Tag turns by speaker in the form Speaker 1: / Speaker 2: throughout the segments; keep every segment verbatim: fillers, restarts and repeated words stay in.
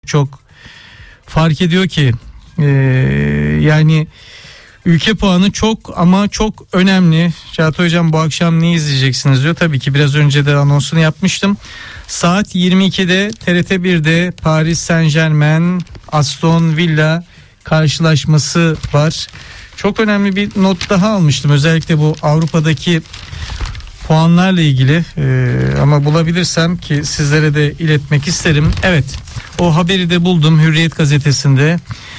Speaker 1: çok fark ediyor ki e, yani ülke puanı çok ama çok önemli. Çağatay Hocam bu akşam ne izleyeceksiniz diyor. Tabii ki biraz önce de anonsunu yapmıştım. Saat yirmi ikide T R T birde Paris Saint-Germain Aston Villa karşılaşması var. Çok önemli bir not daha almıştım. Özellikle bu Avrupa'daki puanlarla ilgili ee, ama bulabilirsem ki sizlere de iletmek isterim. Evet, o haberi de buldum Hürriyet gazetesinde.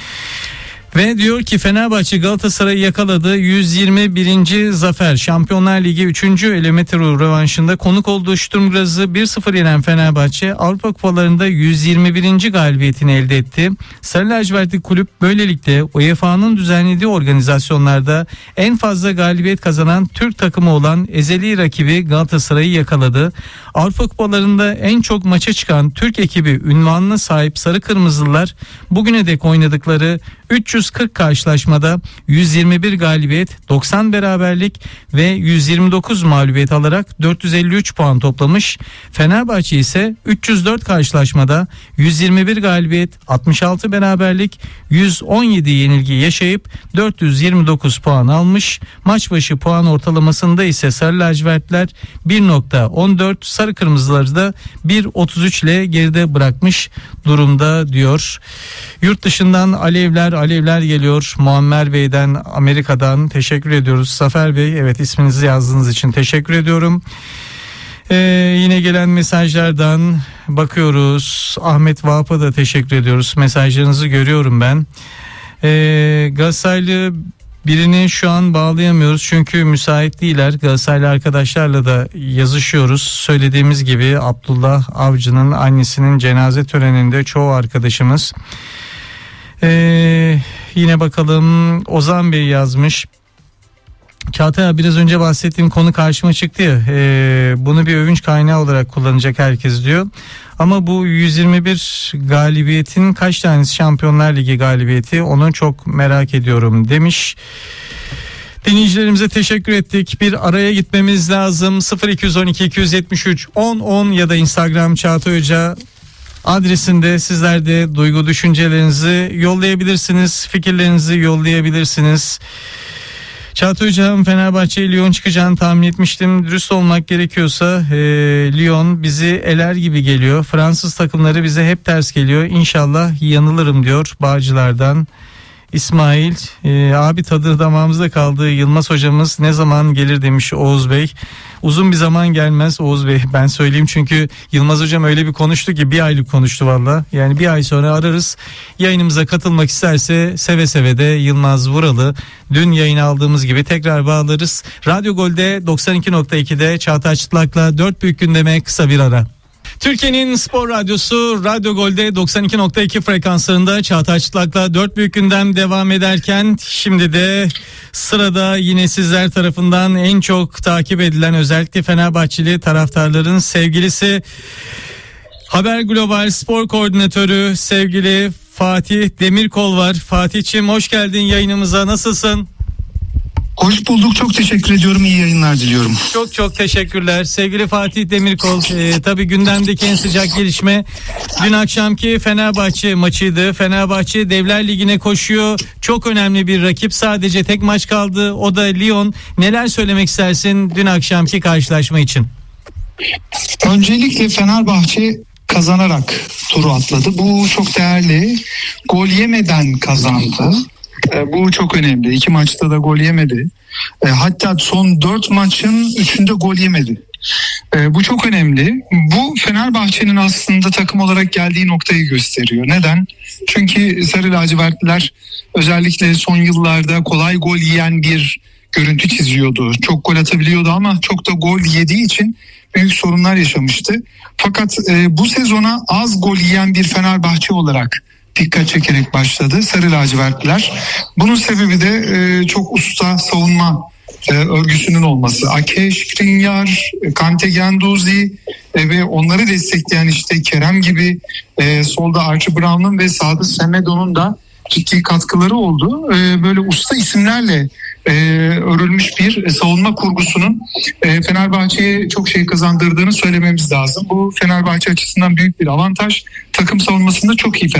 Speaker 1: Ve diyor ki Fenerbahçe Galatasaray'ı yakaladı. yüz yirmi birinci zafer. Şampiyonlar Ligi üçüncü elemetre rövanşında konuk olduğu Sturm Graz'ı bir sıfır yenen Fenerbahçe Avrupa Kupalarında yüz yirmi birinci galibiyetini elde etti. Sarı lacivertli kulüp böylelikle U E F A'nın düzenlediği organizasyonlarda en fazla galibiyet kazanan Türk takımı olan ezeli rakibi Galatasaray'ı yakaladı. Avrupa Kupalarında en çok maça çıkan Türk ekibi ünvanına sahip Sarı Kırmızılılar bugüne dek oynadıkları üç yüz kırk karşılaşmada yüz yirmi bir galibiyet, doksan beraberlik ve yüz yirmi dokuz mağlubiyet alarak dört yüz elli üç puan toplamış. Fenerbahçe ise üç yüz dört karşılaşmada yüz yirmi bir galibiyet, altmış altı beraberlik, yüz on yedi yenilgi yaşayıp dört yüz yirmi dokuz puan almış. Maç başı puan ortalamasında ise Sarı lacivertler bir nokta on dört, Sarı Kırmızıları da bir nokta otuz üç ile geride bırakmış durumda diyor. Yurt dışından alevler alevler geliyor. Muammer Bey'den, Amerika'dan teşekkür ediyoruz. Zafer Bey, evet, isminizi yazdığınız için teşekkür ediyorum. Ee, yine gelen mesajlardan bakıyoruz. Ahmet Vahap'a da teşekkür ediyoruz. Mesajlarınızı görüyorum ben. Ee, Galatasaraylı birini şu an bağlayamıyoruz çünkü müsait değiller. Galatasaraylı arkadaşlarla da yazışıyoruz. Söylediğimiz gibi Abdullah Avcı'nın annesinin cenaze töreninde çoğu arkadaşımız. Ee, yine bakalım, Ozan Bey yazmış. Çağatay abi, biraz önce bahsettiğim konu karşıma çıktı ya, e, bunu bir övünç kaynağı olarak kullanacak herkes diyor. Ama bu yüz yirmi bir galibiyetin kaç tanesi Şampiyonlar Ligi galibiyeti, onu çok merak ediyorum demiş. Dinleyicilerimize teşekkür ettik. Bir araya gitmemiz lazım. sıfır iki on iki iki yetmiş üç on on ya da Instagram Çağatay Hoca adresinde sizler de duygu düşüncelerinizi yollayabilirsiniz, fikirlerinizi yollayabilirsiniz. Çağatay Hocam, Fenerbahçe Lyon çıkacağını tahmin etmiştim. Dürüst olmak gerekiyorsa e, Lyon bizi eler gibi geliyor. Fransız takımları bize hep ters geliyor. İnşallah yanılırım diyor Bağcılar'dan İsmail. E, abi tadı damağımızda kaldı. Yılmaz hocamız ne zaman gelir demiş Oğuz Bey. Uzun bir zaman gelmez Oğuz Bey, ben söyleyeyim, çünkü Yılmaz hocam öyle bir konuştu ki bir aylık konuştu valla. Yani bir ay sonra ararız, yayınımıza katılmak isterse seve seve de Yılmaz Vuralı dün yayın aldığımız gibi tekrar bağlarız. Radyo Gol'de doksan iki nokta iki'de Çağatay Çıtlak'la dört büyük gündeme kısa bir ara. Türkiye'nin spor radyosu Radyo Gol'de doksan iki nokta iki frekanslarında Çağatay Çıtlak'la dört büyük gündem devam ederken şimdi de sırada yine sizler tarafından en çok takip edilen, özellikle Fenerbahçeli taraftarların sevgilisi, Haber Global Spor Koordinatörü sevgili Fatih Demirkol var. Fatih'ciğim, hoş geldin yayınımıza, nasılsın?
Speaker 2: Hoş bulduk, çok teşekkür ediyorum, iyi yayınlar diliyorum.
Speaker 1: Çok çok teşekkürler sevgili Fatih Demirkol. Ee, tabii gündemdeki en sıcak gelişme dün akşamki Fenerbahçe maçıydı. Fenerbahçe Devler Ligi'ne koşuyor, çok önemli bir rakip, sadece tek maç kaldı, o da Lyon. Neler söylemek istersin dün akşamki karşılaşma için?
Speaker 2: Öncelikle Fenerbahçe kazanarak turu atladı, bu çok değerli. Gol yemeden kazandı. E, bu çok önemli. İki maçta da gol yemedi. E, hatta son dört maçın üçünde gol yemedi. E, bu çok önemli. Bu Fenerbahçe'nin aslında takım olarak geldiği noktayı gösteriyor. Neden? Çünkü Sarı lacivertliler özellikle son yıllarda kolay gol yiyen bir görüntü çiziyordu. Çok gol atabiliyordu ama çok da gol yediği için büyük sorunlar yaşamıştı. Fakat e, bu sezona az gol yiyen bir Fenerbahçe olarak dikkat çekerek başladı Sarı lacivertliler. Bunun sebebi de e, çok usta savunma e, örgüsünün olması. Ake, Skriniar, Kante, Guendouzi e, ve onları destekleyen işte Kerem gibi, e, solda Archie Brown'un ve sağda Semedo'nun da ciddi katkıları oldu. E, böyle usta isimlerle e, örülmüş bir savunma kurgusunun e, Fenerbahçe'ye çok şey kazandırdığını söylememiz lazım. Bu Fenerbahçe açısından büyük bir avantaj. Takım savunmasında çok iyi